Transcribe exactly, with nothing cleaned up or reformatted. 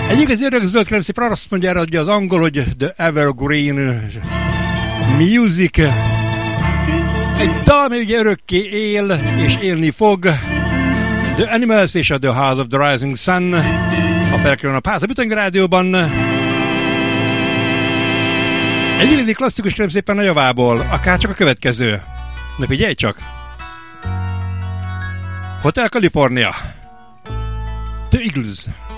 Egy igazi örökzöld, kérem szépen azt mondja erre, hogy az angol, hogy The Evergreen Music. Egy dal, ami ugye örökké él, és élni fog. The Animals és a The House of the Rising Sun. A felkerül a Páza Bütöngi Rádióban. Egy igazi klasszikus, kérem szépen a javából, akár csak a következő. Na figyelj csak! Hotel California. The Eagles.